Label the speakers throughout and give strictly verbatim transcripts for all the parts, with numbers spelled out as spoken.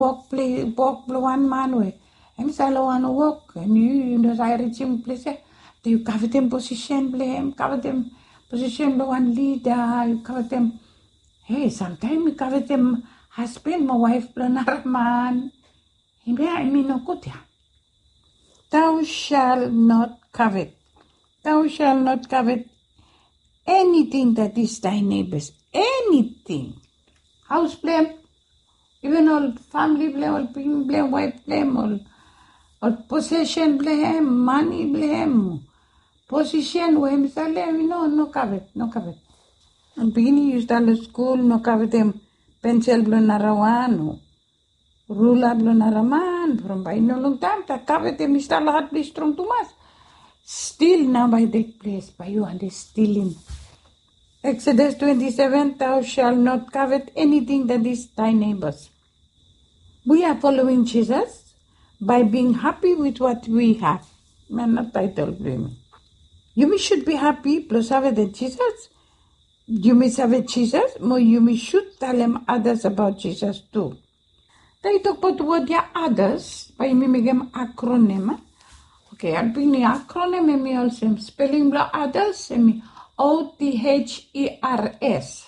Speaker 1: walk play walk one man way. Em salo one walk and you you know I reach him place. You cover them position blame, cover them position the one leader, you cover them. Hey, sometimes you cover them husband, my wife, planar man. Himbe I mean no good ya. Thou shalt not covet. Thou shalt not covet anything that is thy neighbor's. Anything. House blame. Even all family blame, all people blame, wife blame, all, all possession blame, money blame, position blame, no, no covet, no covet. And beginning you start at school, no covet them, pencil blue narawan, ruler blue naraman, from by no long time, that covet them is still hard, be strong too much. Still now by that place, by you and they stealing. Exodus twenty-seven, thou shalt not covet anything that is thy neighbor's. We are following Jesus by being happy with what we have. Man, not title blame. You should be happy plus have the Jesus. You may have Jesus, more you should tell them others about Jesus too. They talk about what they are others by me make them acronym. Okay, I'll be the acronym me also spelling blah others me O T H E R S.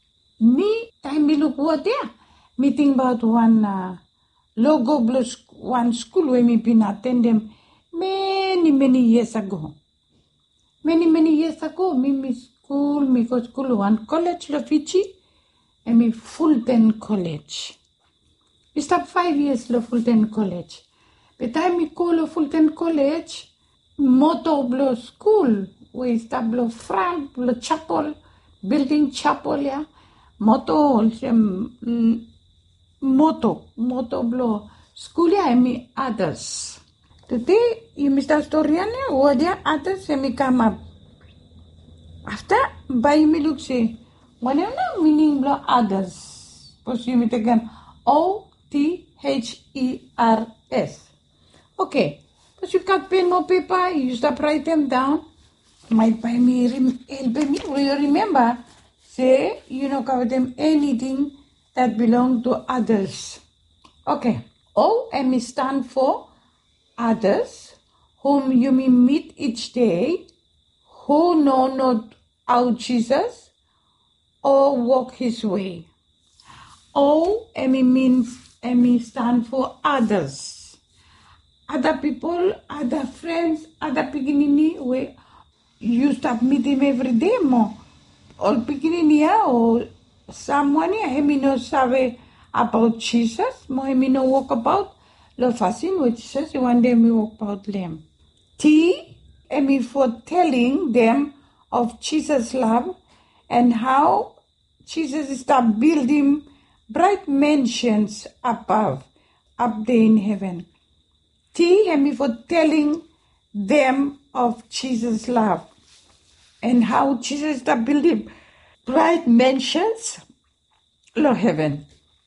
Speaker 1: Me time me look what there. Meeting about one uh, logo plus one school where me been attending many many years ago. Many many years ago, me me school me go school one college lo Fiji and me Fulton College. We stop five years lo Fulton College. By time me call lo Fulton College, motto blo school we stop blo front blo chapel building chapel ya motto um, Motto, motto blo. Schoolia emi others. Today, you Mister Storiane, what there others emi come up. After, by me look say, whatever meaning blo others. Pos you meet again, O T H E R S. Okay. But you cut pen or paper, you start write them down. Might by me, help me, you remember, say, you know, cover them anything that belong to others. Okay. O M stand for others, whom you may meet each day, who know not our Jesus or walk his way. O M means M stand for others. Other people, other friends, other beginning where you start meeting every day more. Or beginning or someone here me no sabe about Jesus, mo me no walk about lo fascin with Jesus, one day me walk about them. T me for telling them of Jesus' love and how Jesus start building bright mansions above, up there in heaven. T me for telling them of Jesus' love and how Jesus start building bright mansions, lo heaven.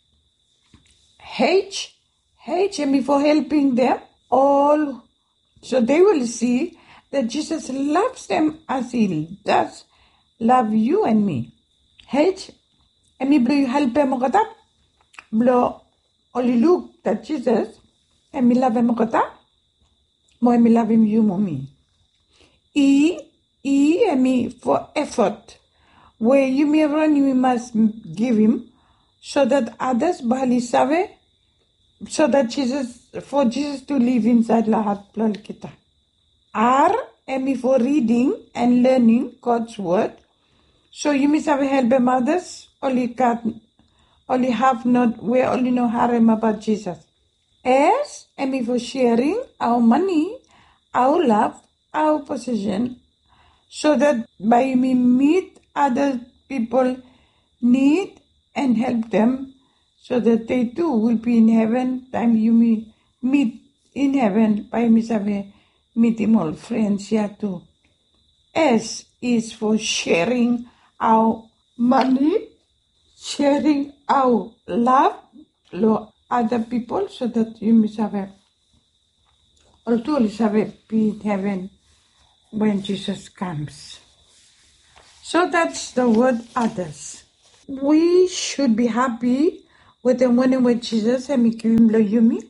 Speaker 1: H, H, me for helping them all, so they will see that Jesus loves them as he does love you and me. H, me blow you help them kata, blow only look that Jesus, and me love him kata, more me love him you mommy. E, E, me for effort. Where you may run, you must give him, so that others bahali save, so that Jesus, for Jesus to live inside la heart plal kita. R, M for reading and learning God's word, so you must have help them others, only can, only have not, we only know harem about Jesus. S, M for sharing our money, our love, our possession, so that by me meet other people need and help them so that they too will be in heaven. Time you me meet in heaven by me save meet him all friends here too. S is for sharing our money, sharing our love to other people so that you may save all too will be in heaven when Jesus comes. So that's the word others. We should be happy with the one with Jesus and me give him lo Yumi.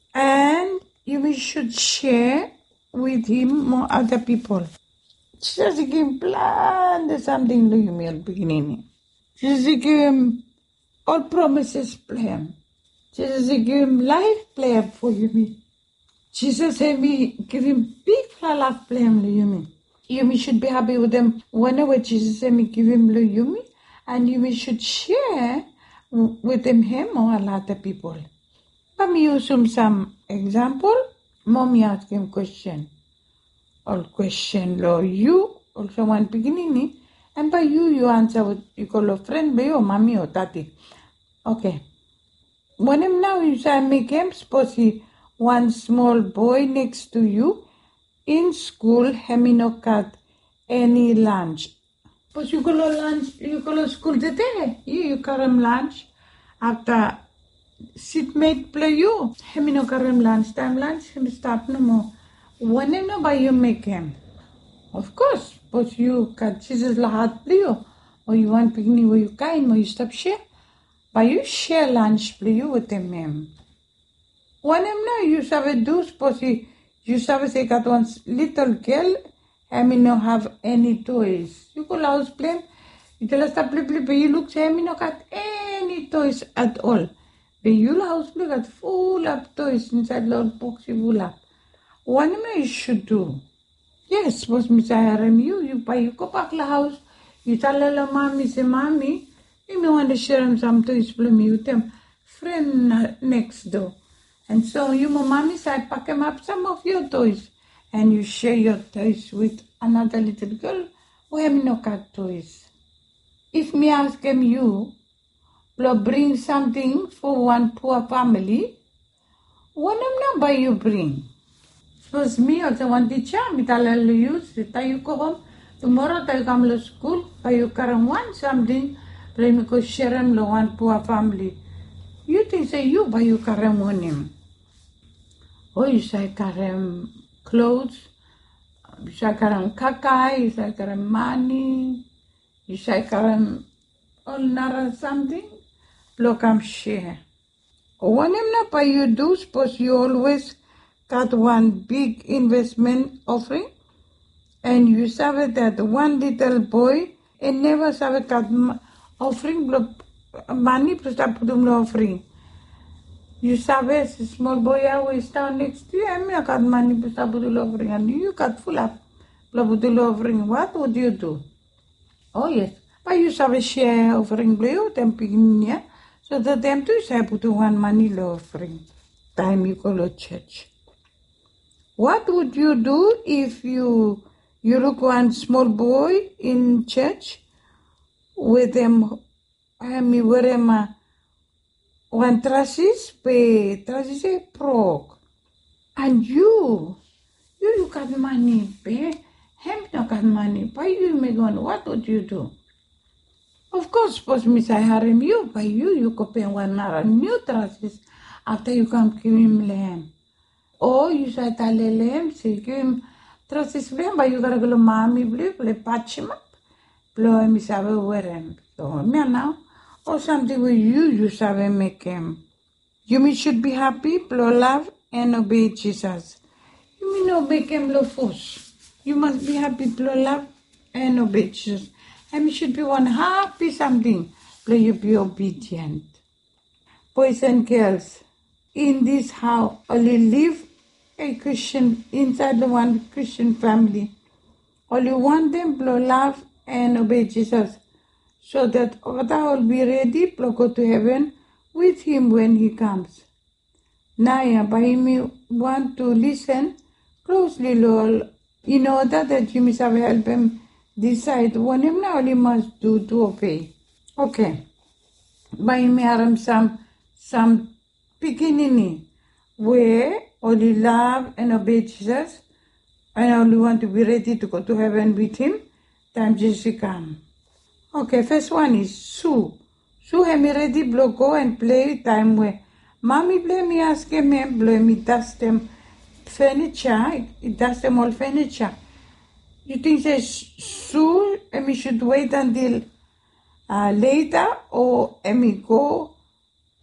Speaker 1: And you should share with him more other people. Jesus give him plan the something lo Yumi at beginning. Jesus give him all promises plan. Jesus give him life plan for Yumi. Jesus and me give him big life plan lo Yumi. Yumi should be happy with them whenever Jesus and me give him lo Yumi. And Yumi should share with them him or a lot of people. Let me use some, some example. Mommy ask him question. Or question lo you, also one beginning. And by you, you answer with, you call a friend, by your mommy or tati. Okay. When him now you say make him, suppose he one small boy next to you in school, him no cut any lunch. Suppose you go to lunch, you go to school today. You, you carry him lunch after seatmate play you. Him no carry him lunch time lunch, him start no more. When him no by you make him. Of course, but you cut Jesus la hard play you. Or you want picnic where you kind, or you stop share. But you share lunch play you with them him. When him now you have do suppose you you have say got one little girl him no have any toys. You go house play. You tell us to play play, but you look say him no got any toys at all. But you house play got full of toys inside Lord box you full up. One him you should do. Yes, suppose me say him you you buy you go back the house. You tell her mommy say mommy, you may want to share him some toys play me with them friend next door. And so you, mommy, say, pack him up some of your toys. And you share your toys with another little girl who have no cat toys. If me ask him you, will bring something for one poor family, what am not you bring? Suppose me also one teacher, me tell you, you go home, tomorrow I come to school, but you can want something, let me go share him with one poor family. You think say you, but you can want him. Oh, you say carry clothes, you say carry kakai, you say carry money, you say carry all nara something, look I'm share. When him not by you do, suppose you always got one big investment offering, and you saw that one little boy and never saw got offering money plus offering. You sabe, small boy always down next to you, and I got money to Sabudul offering, and you got full up Blabudul offering. What would you do? Oh, yes. But you sabe share offering blue, then pignia, so that them too say put one money offering. Time you go to church. What would you do if you you look one small boy in church with them, I mean, where am one traces pe traces prog, and you, you you got money pe, him no got money. Why you make one? What would you do? Of course, suppose me say harem you, by you you go pay one nara new traces after you come give him lamb, or you say tell lamb say give him traces lamb, but you gotta go to mommy blue play patch him up, blow him is ave wear him. So me now. Or something with you, you sabe make him. You should be happy, blow love, and obey Jesus. You mean obey him, blow force. You must be happy, blow love, and obey Jesus. And you should be one happy something, blow you be obedient. Boys and girls, in this house, only live a Christian, inside the one Christian family. Only want them, blow love, and obey Jesus. So that Oda will be ready to go to heaven with him when he comes. Now, by me want to listen closely, Lord, in order that you must have help him decide what him now he must do to obey. Okay. By me have some some beginning where only love and obey Jesus, and only want to be ready to go to heaven with him. Time Jesus come. Okay, first one is Sue. Sue have me ready blow go and play time where mommy play me ask him and blow me dust them furniture, it dust them all furniture. You think say Sue and me should wait until uh, later or and me go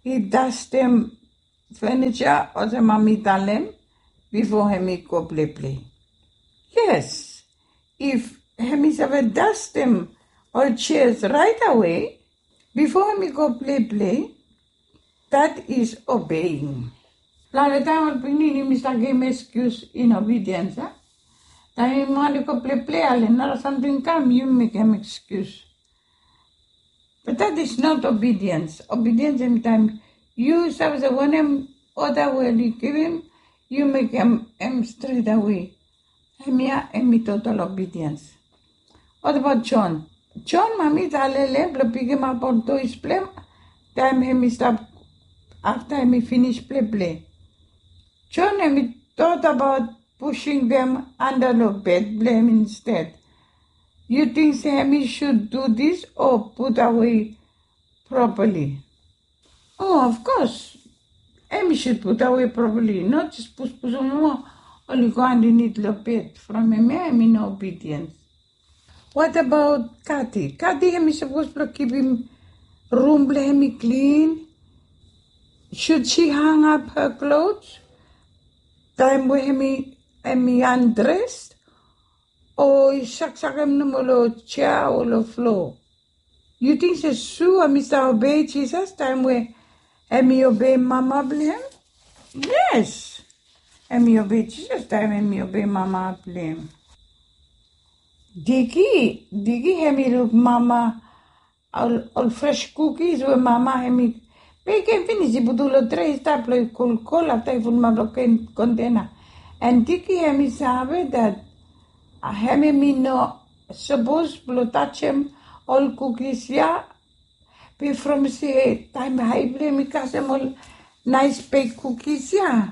Speaker 1: he dust them furniture or the mommy talem before hemi go play play. Yes, if hemi ever dust them all chairs right away before hemi go play play, that is obeying. La time pinini mista game excuse in obedience. Huh? Time money go play play alena something come you make him excuse. But that is not obedience. Obedience every time you serve the one him other way you give him, you make him, him straight away. Hemia emi total obedience. What about John? John mami talele blo pick him up on to his play. Time hemi stop after hemi finish play play. John hemi thought about pushing them under the bed blame instead. You think Sammy should do this or put away properly? Oh, of course. Amy should put away properly, not just push push more only go underneath the bed. From Amy, I mean obedience. What about Kathy? Kathy, Amy supposed to keep him room blame clean. Should she hang up her clothes? Time where Amy, Amy undressed? Or sak-sak him no more chair or the floor? You think the Sue or Mister Obey Jesus time where Amy obey Mama blame? Yes. Amy obey Jesus time Amy obey Mama blame. Dicky, Dicky Amy look Mama all, all fresh cookies where Mama Amy bake and finish ibudulo tray start like cool cool after I put my broken container. And Dicky Amy sabe that Hemi me no suppose to touch him all cookies ya. Be from say time high blame me cause them all nice baked cookies ya.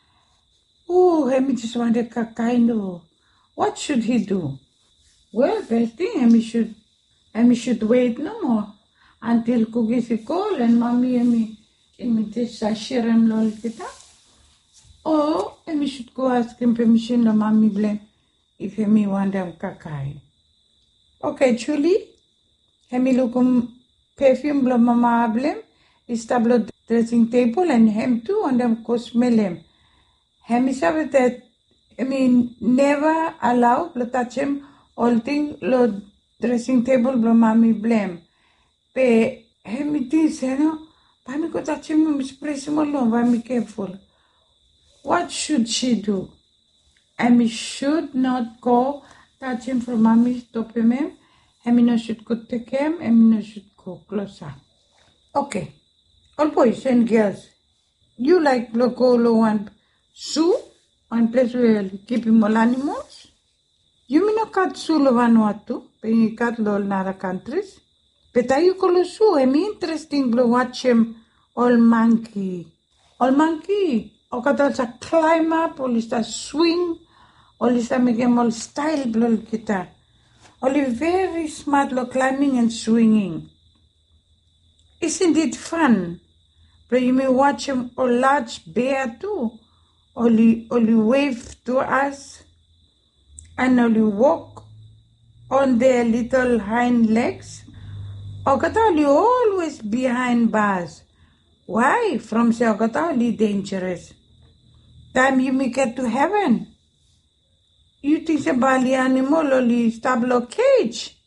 Speaker 1: Oh, Hemi just wanted a kind of. What should he do? Well, best thing Hemi should Hemi should wait no more until cookies is cold and mommy Hemi Hemi just share him lol kita. Or Hemi should go ask him permission to mommy blame. If Hemi want them kakai. Okay, Julie. Hemi lookum perfume blo mama blem. Istablo dressing table and hem too on them ko smell him. Hemi sabe that Hemi never allow blo touch him all thing lo dressing table blo mami blem. Pe Hemi thinks no, pa mi ko touch him spray him alone, pa mi careful. What should she do? Amy should not go touch him from mommy, stop him. Amy no should go take him. Amy no should go closer. Okay. All boys and girls, you like to go low and zoo, one place where you keep him all animals? You mean no cat zoo lo Vanuatu, being cat lo nara countries? But are you call zoo? Amy interesting to watch him all monkey. All monkey. O kata sa climb up, or is that swing, or is that make him all style blol kita. Only very smart lo climbing and swinging. Isn't it fun? But you may watch him a large bear too. Only only wave to us and only walk on their little hind legs. O kata only always behind bars. Why? From say o kata only dangerous. Time you may get to heaven. You think the Bali animal only stablo cage?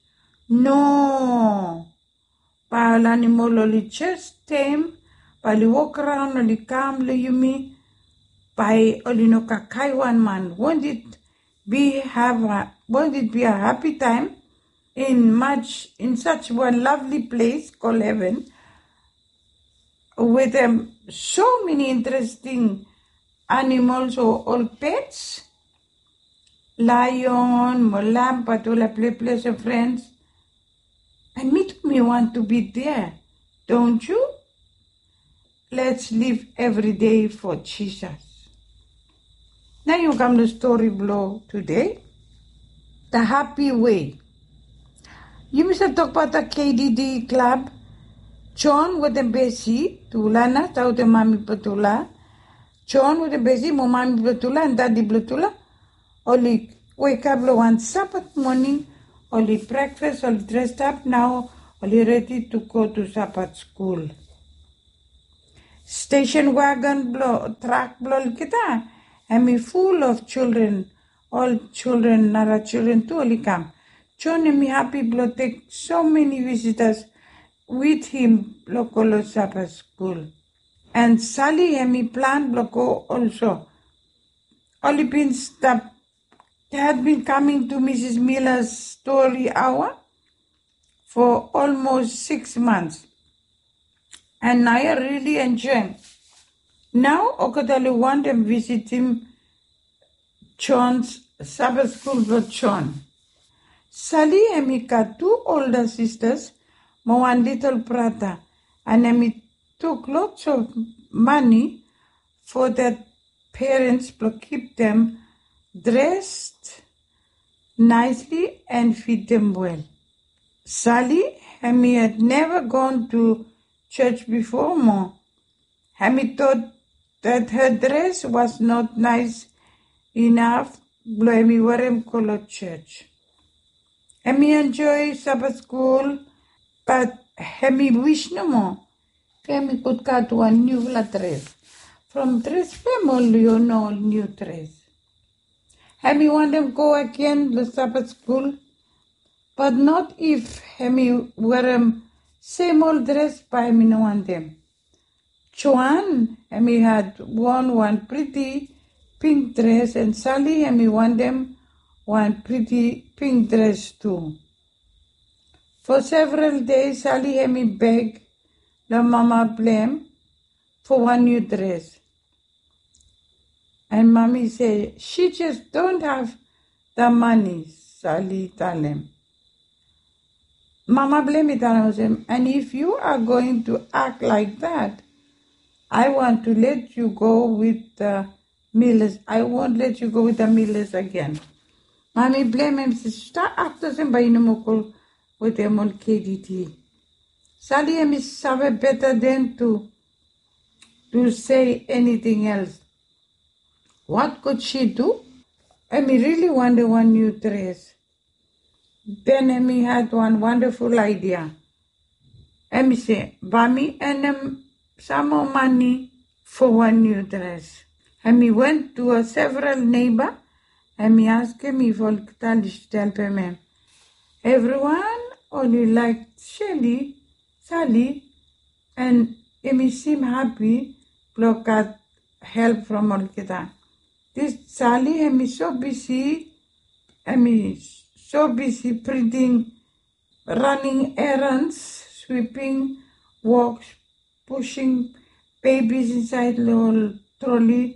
Speaker 1: No. Bali animal only just tame. Bali walk around only calmly you me. By only no kakai one man. Won't it be have a, won't it be a happy time in much in such one lovely place called heaven with um, so many interesting animals or all pets? Lion, lamb, patula, play place of friends. And me too, me want to be there, don't you? Let's live every day for Jesus. Now you come to story blow today. The happy way. You must talk about the K D D club. John with the Bessie, Tula na, tao the mami patula. John with the Bessie, mo mami patula and daddy patula. Only wake up one Sabbath morning, only breakfast, only dressed up now, only ready to go to Sabbath school. station wagon blow, truck blow kita, and me full of children, all children, nara children too only come. John and me happy blow take so many visitors with him local Sabbath school. And Sally and me plan blow go also. Only been stop had been coming to Missus Miller's story hour for almost six months. And I really enjoy. Now, Okadali want to visit him, John's Sabbath school with John. Sally and me got two older sisters, my one little brother, and me took lots of money for their parents to keep them dressed nicely and feed them well. Sally and me had never gone to church before more. Hammy thought that her dress was not nice enough to me wear him color church. Hammy enjoy Sabbath school, but Hammy wish no more. Hammy could cut one new dress. From dress family, you know, new dress. Hammy want them go again to Sabbath school, but not if Hammy wear them same old dress by me no want them. Joanne, Hammy had worn one pretty pink dress, and Sally, Hammy want them one pretty pink dress too. For several days, Sally, Hammy begged the mama blame for one new dress. And mommy said, she just don't have the money, Sally tell him. Mama blame it on him, and if you are going to act like that, I want to let you go with the Millers. I won't let you go with the Millers again. Mommy blame him, says, start acting him by no with them on K D T. Sally and Miss Sabe better than to, to say anything else. What could she do? Amy really wanted one new dress. Then Amy had one wonderful idea. Amy said, buy me and um, some more money for one new dress. Amy went to a several neighbor. Amy asked me for help him. Everyone only liked Shelley, Sally, and Amy seemed happy to get help from Olkita. This Sally, Amy so busy, Amy so busy printing, running errands, sweeping, walks, pushing babies inside little trolley,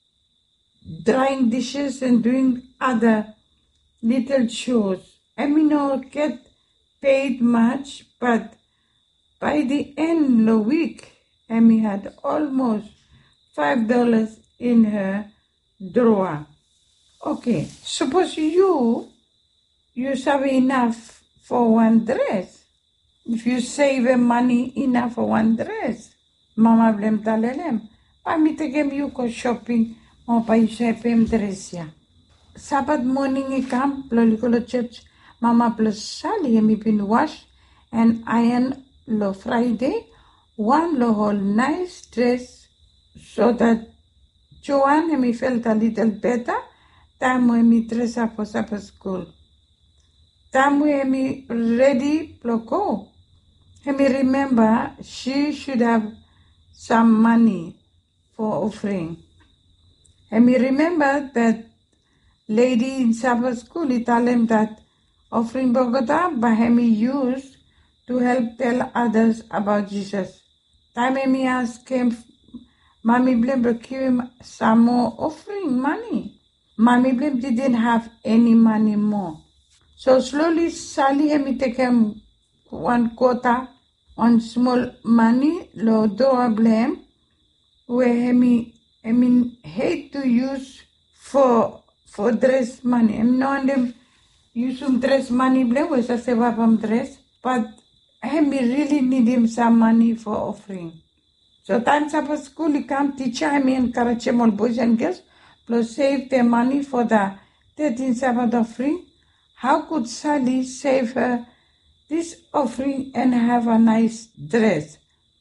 Speaker 1: drying dishes and doing other little chores. Amy no get paid much, but by the end of the week, Amy had almost five dollars in her drawer. Okay, suppose you you save enough for one dress. If you save money enough for one dress, Mama blame talelem. Pami tegem you go shopping, mo pa isepem dress ya. Sabbath morning I come, Lolicolo church, Mama plus Sally hemi been wash and iron lo Friday, one lo whole nice dress so that Joanne hemi felt a little better. Time hemi dress up for Sabbath school. Time hemi ready to go. Hemi remember she should have some money for offering. Hemi remember that lady in Sabbath school, he told him that offering Bogota, but Hemi used to help tell others about Jesus. Time Hemi asked him, Mommy Blim to give him some more offering money. Mommy Blim didn't have any money more. So slowly, Sally Hemi take him one quota, one small money, lo do a blame, where Hemi, Hemi hate to use for for dress money. I'm not them use some dress money blame was a save from dress, but Hemi really need him some money for offering. So times after school he come teacher Hemi encourage him all boys and girls plus save their money for the thirteenth Sabbath offering. How could Sally save her this offering and have a nice dress?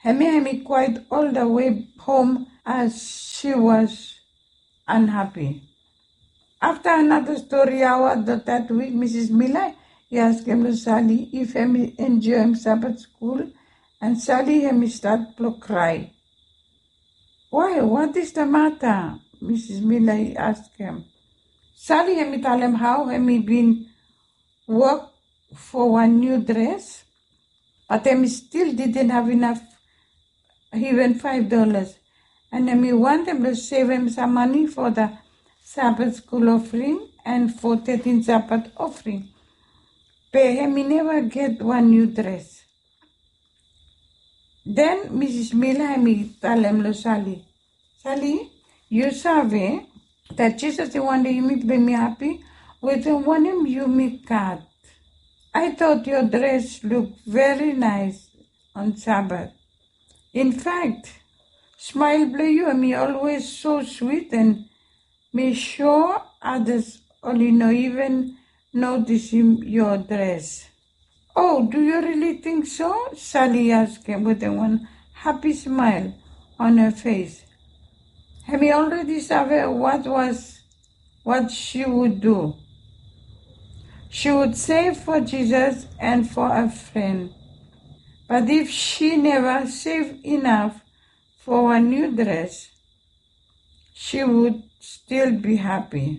Speaker 1: Hemi Hemi cried all the way home as she was unhappy. After another story hour that week, Missus Miller, he asked him Sally if Hemi enjoy him Sabbath school, and Sally Hemi start to cry. Why? What is the matter? Missus Miller asked him. Sally Hemi tell him how Hemi been work for one new dress, but Hemi still didn't have enough, even five dollars. And Hemi want him to save him some money for the Sabbath school offering and for thirteenth Sabbath offering. But Hemi never get one new dress. Then Missus Miller Hemi tell him to Sally, Sally, you sabe that Jesus wanted you to make me happy with one him you make cut. I thought your dress looked very nice on Sabbath. In fact, smile blue you and me always so sweet and make sure others only no even notice your dress. Oh, do you really think so? Sally asked him with a one happy smile on her face. Hemi already saw what was what she would do. She would save for Jesus and for a friend. But if she never saved enough for a new dress, she would still be happy.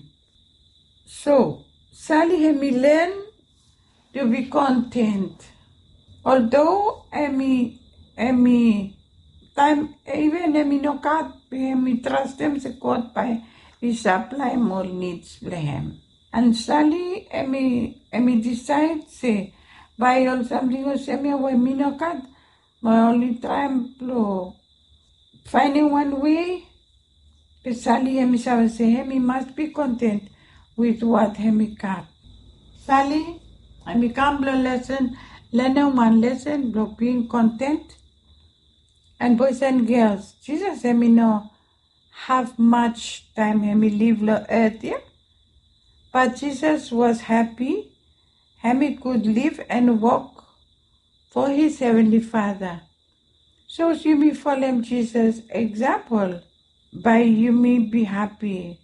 Speaker 1: So, Sally Hemi learned to be content. Although Hemi, Hemi, time even Hemi no kat, Hemi trust him se God by he supply more needs for him. And Sally Hemi, Hemi decide say buy all something or say me away me no kat, my only time to finding one way. But Sally Hemi say Hemi must be content with what Hemi got. Sally, Hemi come learn lesson, learn one lesson, block being content. And boys and girls, Jesus Hemi no have much time Hemi live the earth here. But Jesus was happy. Hemi could live and walk for his heavenly Father. So you may follow Jesus' example by you may be happy.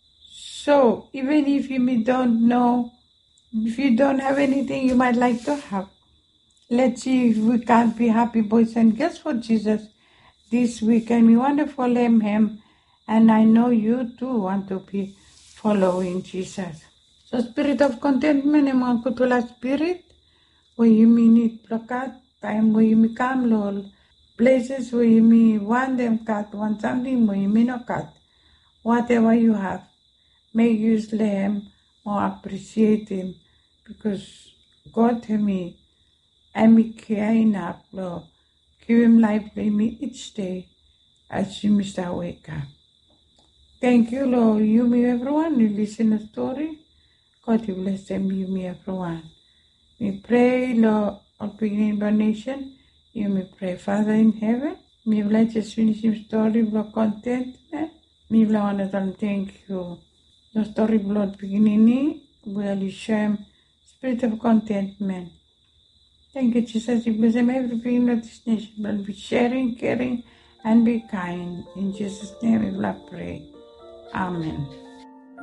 Speaker 1: So even if you may don't know, if you don't have anything you might like to have, let's see if we can't be happy boys and girls for Jesus this week. And we want to follow him, and I know you too want to be following Jesus. So spirit of contentment, and kutula spirit, where you may need plakat, time where you may come, Lord. Places where you may want them cut, want something where you may not cut. Whatever you have, make use of him or appreciate him, because God to me, and me care enough, Lord. Give him life for me each day as you must wake up. Thank you, Lord. You me everyone, you listen to the story. God you bless them, you me everyone. We pray, Lord, of beginning of nation. You may pray, Father in heaven. Me will just finish your story, blood contentment. Me will want to thank you. The story blood beginning will show spirit of contentment. Thank you, Jesus. You bless them everything of this nation. Will be sharing, caring, and be kind. In Jesus' name we will pray. Amen.